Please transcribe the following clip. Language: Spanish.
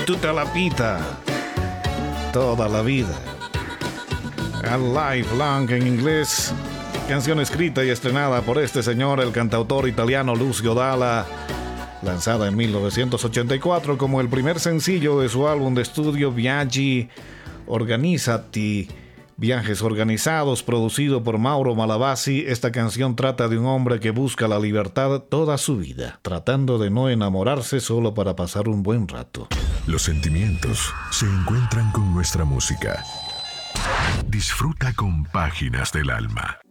tutta la vita, toda la vida. A Lifelong en inglés, canción escrita y estrenada por este señor, el cantautor italiano Lucio Dalla, lanzada en 1984 como el primer sencillo de su álbum de estudio Viaggi Organizzati, Viajes Organizados, producido por Mauro Malavasi. Esta canción trata de un hombre que busca la libertad toda su vida, tratando de no enamorarse solo para pasar un buen rato. Los sentimientos se encuentran con nuestra música. Disfruta con Páginas del Alma.